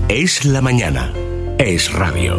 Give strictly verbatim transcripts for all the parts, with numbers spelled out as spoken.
Es la mañana. Es radio.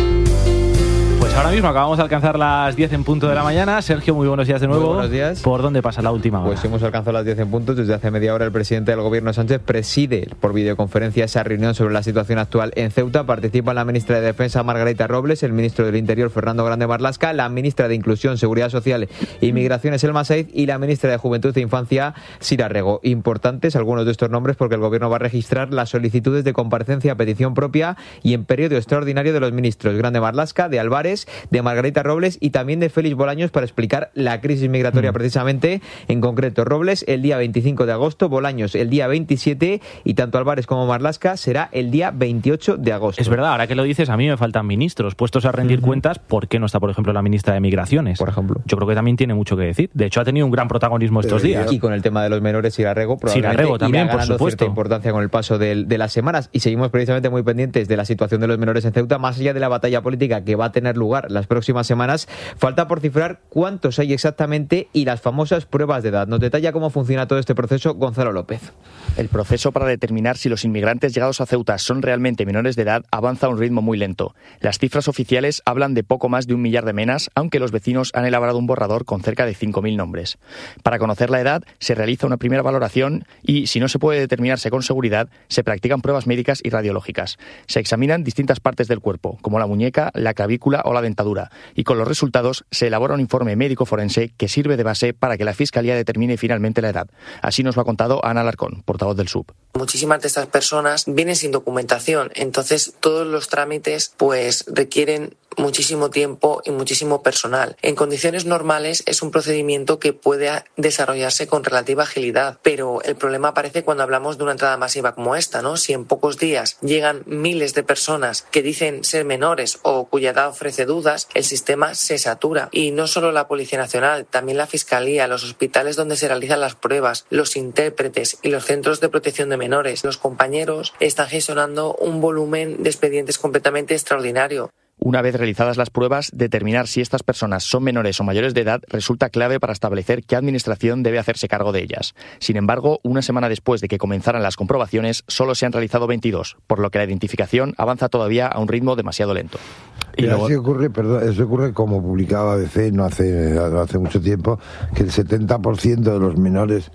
Pues ahora mismo acabamos de alcanzar las diez en punto de la mañana. Sergio, muy buenos días de nuevo. Muy buenos días. ¿Por dónde pasa la última hora? Pues hemos alcanzado las diez en punto. Desde hace media hora el presidente del gobierno, Sánchez, preside por videoconferencia esa reunión sobre la situación actual en Ceuta. Participan la ministra de Defensa, Margarita Robles, el ministro del Interior, Fernando Grande Marlaska, la ministra de Inclusión, Seguridad Social y Migraciones, Elma Said, y la ministra de Juventud e Infancia, Sira Rego. Importantes algunos de estos nombres porque el gobierno va a registrar las solicitudes de comparecencia a petición propia y en periodo extraordinario de los ministros Grande Marlaska, de Álvarez, de Margarita Robles y también de Félix Bolaños para explicar la crisis migratoria mm. precisamente. En concreto, Robles el día veinticinco de agosto, Bolaños el día veintisiete y tanto Álvarez como Marlaska será el día veintiocho de agosto. Es verdad, ahora que lo dices, a mí me faltan ministros puestos a rendir uh-huh. cuentas. ¿Por qué no está, por ejemplo, la ministra de Migraciones? Por ejemplo. Yo creo que también tiene mucho que decir. De hecho, ha tenido un gran protagonismo estos Pero, días. Y con el tema de los menores, Sira Rego probablemente Sira Rego también, irá ganando por supuesto. cierta importancia con el paso de, de las semanas. Y seguimos precisamente muy pendientes de la situación de los menores en Ceuta, más allá de la batalla política que va a tener lugar las próximas semanas. Falta por cifrar cuántos hay exactamente y las famosas pruebas de edad. Nos detalla cómo funciona todo este proceso Gonzalo López. El proceso para determinar si los inmigrantes llegados a Ceuta son realmente menores de edad avanza a un ritmo muy lento. Las cifras oficiales hablan de poco más de un millar de menas, aunque los vecinos han elaborado un borrador con cerca de cinco mil nombres. Para conocer la edad se realiza una primera valoración y, si no se puede determinarse con seguridad, se practican pruebas médicas y radiológicas. Se examinan distintas partes del cuerpo, como la muñeca, la clavícula o la dentadura, y con los resultados se elabora un informe médico forense que sirve de base para que la Fiscalía determine finalmente la edad. Así nos lo ha contado Ana Alarcón, portavoz del S U B. Muchísimas de estas personas vienen sin documentación, entonces todos los trámites pues requieren muchísimo tiempo y muchísimo personal. En condiciones normales es un procedimiento que puede desarrollarse con relativa agilidad, pero el problema aparece cuando hablamos de una entrada masiva como esta, ¿no? Si en pocos días llegan miles de personas que dicen ser menores o cuya edad ofrece dudas, el sistema se satura. Y no solo la Policía Nacional, también la Fiscalía, los hospitales donde se realizan las pruebas, los intérpretes y los centros de protección de menores. Los compañeros están gestionando un volumen de expedientes completamente extraordinario. Una vez realizadas las pruebas, determinar si estas personas son menores o mayores de edad resulta clave para establecer qué administración debe hacerse cargo de ellas. Sin embargo, una semana después de que comenzaran las comprobaciones, solo se han realizado veintidós, por lo que la identificación avanza todavía a un ritmo demasiado lento. Y luego... así ocurre, perdón, eso ocurre como publicaba A B C no hace, no hace mucho tiempo, que el setenta por ciento de los menores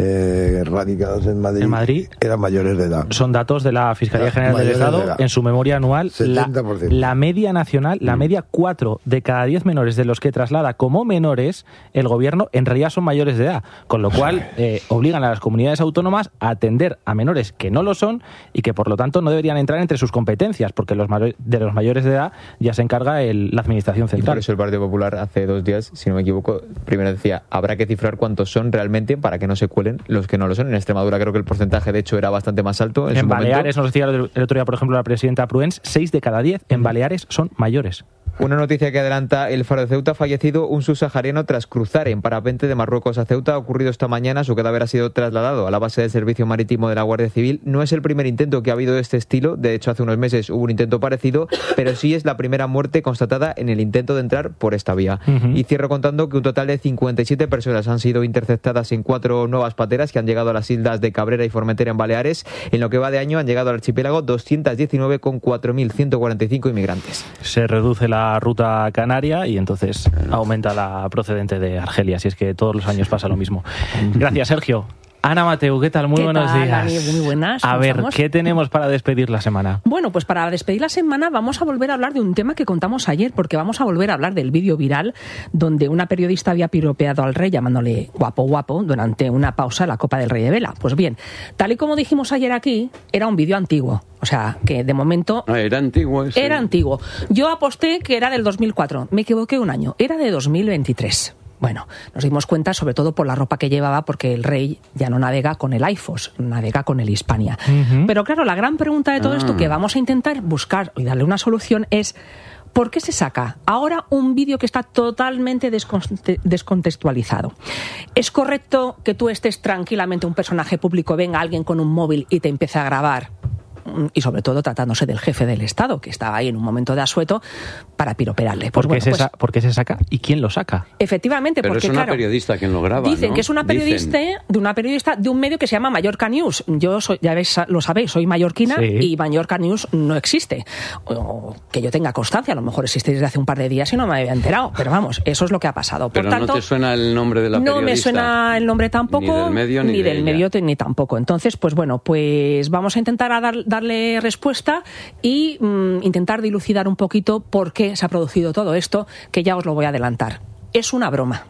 eh, radicados en Madrid, en Madrid eran mayores de edad. Son datos de la Fiscalía General del Estado en su memoria anual. setenta por ciento. La, la media nacional, la media cuatro de cada diez menores de los que traslada como menores el gobierno en realidad son mayores de edad, con lo cual eh, obligan a las comunidades autónomas a atender a menores que no lo son y que por lo tanto no deberían entrar entre sus competencias, porque los de los mayores de edad ya se encarga el, la administración central. Y por eso el Partido Popular hace dos días, si no me equivoco, primero decía, habrá que cifrar cuántos son realmente para que no se cuelen los que no lo son. En Extremadura creo que el porcentaje de hecho era bastante más alto. En, en su Baleares, momento. Nos decía el otro día, por ejemplo, la presidenta Pruens, seis de cada diez en Baleares son mayores. Una noticia que adelanta el Faro de Ceuta: ha fallecido un subsahariano tras cruzar en parapente de Marruecos a Ceuta. Ha ocurrido esta mañana, su cadáver ha sido trasladado a la base del Servicio Marítimo de la Guardia Civil. No es el primer intento que ha habido de este estilo, de hecho hace unos meses hubo un intento parecido, pero sí es la primera muerte constatada en el intento de entrar por esta vía. Uh-huh. Y cierro contando que un total de cincuenta y siete personas han sido interceptadas en cuatro nuevas pateras que han llegado a las islas de Cabrera y Formentera en Baleares. En lo que va de año han llegado al archipiélago doscientos diecinueve con cuatro mil ciento cuarenta y cinco inmigrantes. Se reduce la ruta canaria y entonces aumenta la procedente de Argelia, si es que todos los años pasa lo mismo. Gracias, Sergio. Ana Mateu, ¿qué tal? Muy ¿Qué buenos tal, días. Dani? Muy buenas. A ver, estamos? ¿qué tenemos para despedir la semana? Bueno, pues para despedir la semana vamos a volver a hablar de un tema que contamos ayer, porque vamos a volver a hablar del vídeo viral donde una periodista había piropeado al rey llamándole guapo guapo durante una pausa en la Copa del Rey de Vela. Pues bien, tal y como dijimos ayer aquí, era un vídeo antiguo. O sea, que de momento... Ah, era antiguo ese. Era antiguo. Yo aposté que era del dos mil cuatro. Me equivoqué un año. Era de dos mil veintitrés. Bueno, nos dimos cuenta sobre todo por la ropa que llevaba, porque el rey ya no navega con el Aifos, navega con el Hispania. Uh-huh. Pero claro, la gran pregunta de todo ah. esto que vamos a intentar buscar y darle una solución es: ¿por qué se saca ahora un vídeo que está totalmente descontextualizado? ¿Es correcto que tú estés tranquilamente, un personaje público, venga alguien con un móvil y te empiece a grabar y sobre todo tratándose del jefe del Estado, que estaba ahí en un momento de asueto para piropearle. Pues ¿Por, qué bueno, se pues, sa- ¿Por qué se saca? ¿Y quién lo saca? Efectivamente, Pero porque es una claro, periodista quien lo graba, dicen ¿no? que es una periodista Dicen. de una periodista de un medio que se llama Mallorca News. Yo soy, ya ves, lo sabéis, soy mallorquina Sí. y Mallorca News no existe. O que yo tenga constancia, a lo mejor existe desde hace un par de días y no me había enterado. Pero vamos, eso es lo que ha pasado. Por Pero tanto, no te suena el nombre de la periodista. no me suena el nombre tampoco, Ni del medio ni, de del ella. medio ni tampoco. Entonces, pues bueno, pues vamos a intentar a dar- darle respuesta y mm, intentar dilucidar un poquito por qué se ha producido todo esto, que ya os lo voy a adelantar. Es una broma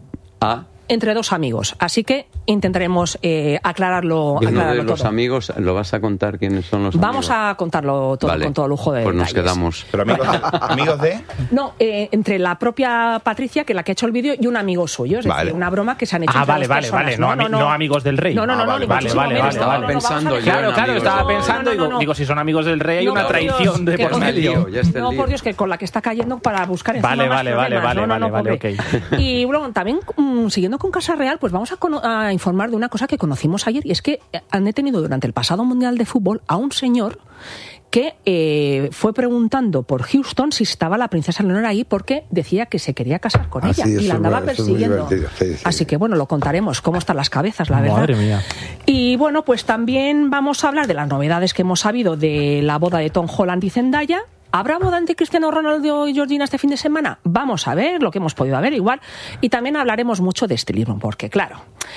Ah, entre dos amigos, así que intentaremos eh, aclararlo, y uno aclararlo de los todo. amigos, ¿lo vas a contar quiénes son los Vamos amigos? a contarlo todo Vale, con todo lujo de pues nos detalles. quedamos. Pero amigos, amigos de... No, eh, entre la propia Patricia, que es la que ha hecho el vídeo, y un amigo suyo. Es Vale. decir, una broma que se han hecho Ah, entre vale, dos vale, personas. vale. No, ami- no amigos del rey. No, no, no, Ah, no, vale, ni vale, muchísimo vale, menos. vale, No, vale. no, no, Estaba vamos a pensando dejar- yo Claro, en claro, amigos estaba del- pensando, No, no, digo, no. digo, si son amigos del rey hay No, una por Dios, traición de que por no. Ya está el medio. lío, ya está el No, lío. por Dios, que con la que está cayendo para buscar encima Vale, más vale, vale, problemas. vale, No, no, no, vale, vale, pobre. Y luego también, mm, siguiendo con Casa Real, pues vamos a, cono- a informar de una cosa que conocimos ayer, y es que han detenido durante el pasado Mundial de Fútbol a un señor que eh, fue preguntando por Houston si estaba la princesa Leonor ahí, porque decía que se quería casar con Ah, ella sí, y eso la es andaba muy- eso es muy persiguiendo. divertido, sí, sí. Así que bueno, lo contaremos, cómo están las cabezas, la verdad. Madre mía. Y bueno, pues también vamos a hablar de las novedades que hemos sabido de la boda de Tom Holland y Zendaya. ¿Habrá boda entre Cristiano Ronaldo y Georgina este fin de semana? Vamos a ver lo que hemos podido averiguar. Y también hablaremos mucho de estilismo, porque claro,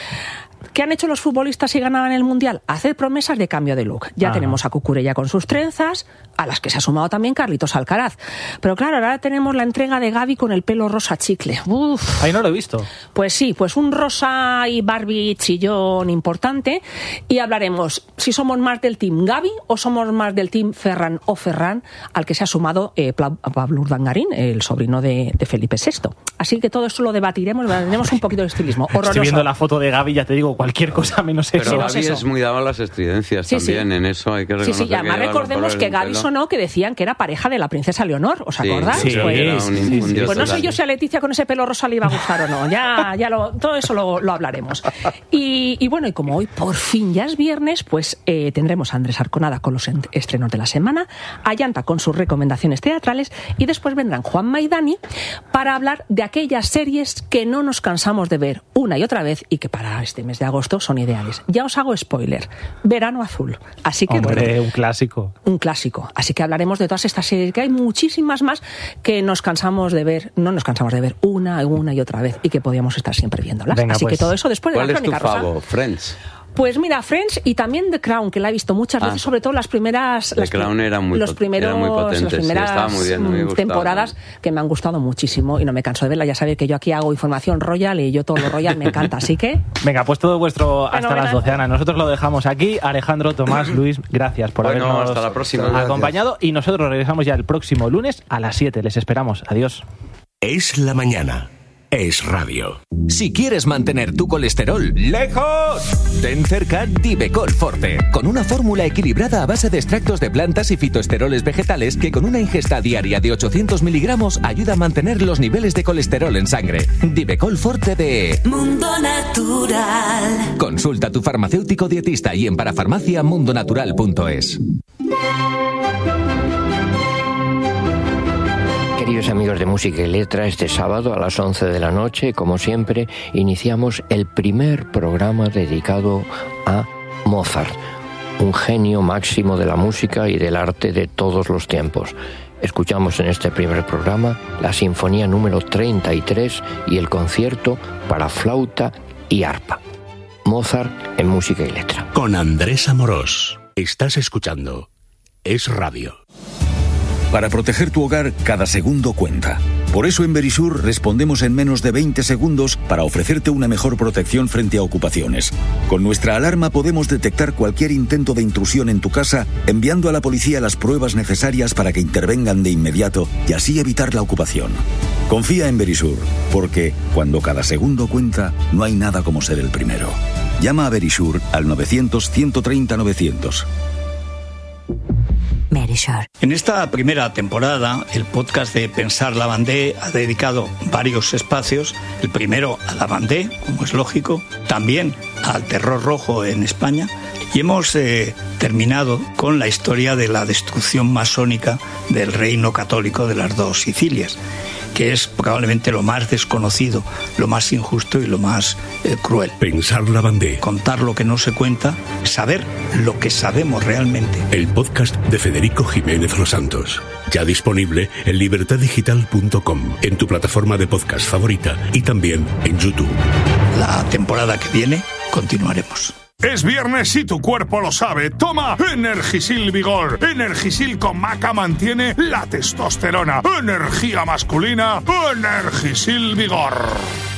¿qué han hecho los futbolistas si ganaban el Mundial? Hacer promesas de cambio de look. Ya Ajá. tenemos a Cucurella con sus trenzas, a las que se ha sumado también Carlitos Alcaraz. Pero claro, ahora tenemos la entrega de Gaby con el pelo rosa chicle. Uf. Ahí no lo he visto. Pues sí, pues un rosa y Barbie chillón importante, y hablaremos si somos más del team Gaby o somos más del team Ferran o Ferran, al que se ha sumado eh, Pla- Pablo Urdangarín, el sobrino de, de Felipe sexto. Así que todo eso lo debatiremos, debatiremos un poquito de estilismo. Horroroso. Estoy viendo la foto de Gaby, ya te digo, cualquier cosa menos Pero eso. menos Gaby eso. es muy dado a las estridencias Sí, sí. también, en eso hay que Sí, reconocer sí, y además que lleva los recordemos colores que del Gaby pelo. sonó que decían que era pareja de la princesa Leonor, ¿os Sí, acordáis? sí, creo Pues- que era un sí, sí, infundido Pues no sé total. yo si a Leticia con ese pelo rosa le iba a gustar o no. Ya, ya lo, todo eso lo, lo hablaremos. Y, y bueno, y como hoy por fin ya es viernes, pues eh, tendremos a Andrés Arconada con los en- estrenos de la semana, a Yanta con sus recomendaciones teatrales, y después vendrán Juanma y Dani para hablar de aquellas series que no nos cansamos de ver una y otra vez y que para este mes de agosto son ideales. Ya os hago spoiler. Verano Azul. Así que Hombre, bueno, un clásico. un clásico. Así que hablaremos de todas estas series, que hay muchísimas más que nos cansamos de ver, no nos cansamos de ver una y una y otra vez, y que podíamos estar siempre viéndolas. Venga, Así pues, que todo eso después de ¿Cuál la es tu crónica rosa. favo? Friends. Pues mira, Friends y también The Crown, que la he visto muchas Ah. veces, sobre todo las primeras... The las pri- Crown era muy los pot- primeros, era muy potente, las sí, primeras estaba muy bien, a mí me mm, gustaba temporadas también. que me han gustado muchísimo y no me canso de verla. Ya sabéis que yo aquí hago información royal y yo todo lo royal me encanta, así que... Venga, pues todo vuestro hasta Fenomenal. las doce, Ana. Nosotros lo dejamos aquí. Alejandro, Tomás, Luis, gracias por Bueno, habernos hasta la próxima. Gracias. acompañado. Y nosotros regresamos ya el próximo lunes a las siete. Les esperamos. Adiós. Es la mañana. Es radio. Si quieres mantener tu colesterol lejos, ten cerca Divecol Forte, con una fórmula equilibrada a base de extractos de plantas y fitoesteroles vegetales que con una ingesta diaria de ochocientos miligramos ayuda a mantener los niveles de colesterol en sangre. Divecol Forte de Mundo Natural. Consulta a tu farmacéutico dietista y en parafarmacia mundonatural punto es. Queridos amigos de Música y Letra, este sábado a las once de la noche, como siempre, iniciamos el primer programa dedicado a Mozart, un genio máximo de la música y del arte de todos los tiempos. Escuchamos en este primer programa la Sinfonía número treinta y tres y el concierto para flauta y arpa. Mozart en Música y Letra. Con Andrés Amorós. Estás escuchando Es Radio. Para proteger tu hogar, cada segundo cuenta. Por eso en Verisur respondemos en menos de veinte segundos para ofrecerte una mejor protección frente a ocupaciones. Con nuestra alarma podemos detectar cualquier intento de intrusión en tu casa, enviando a la policía las pruebas necesarias para que intervengan de inmediato y así evitar la ocupación. Confía en Verisur, porque cuando cada segundo cuenta, no hay nada como ser el primero. Llama a Verisur al novecientos, ciento treinta, novecientos. Verisur. En esta primera temporada, el podcast de Pensar la Bandé ha dedicado varios espacios. El primero a la Bandé, como es lógico, también al terror rojo en España, Y hemos eh, terminado con la historia de la destrucción masónica del reino católico de las dos Sicilias, que es probablemente lo más desconocido, lo más injusto y lo más eh, cruel. Pensar Lavandé. Contar lo que no se cuenta, saber lo que sabemos realmente. El podcast de Federico Jiménez Los Santos. Ya disponible en libertad digital punto com, en tu plataforma de podcast favorita y también en YouTube. La temporada que viene continuaremos. Es viernes y tu cuerpo lo sabe. Toma Energisil Vigor. Energisil con maca mantiene la testosterona. Energía masculina. Energisil Vigor.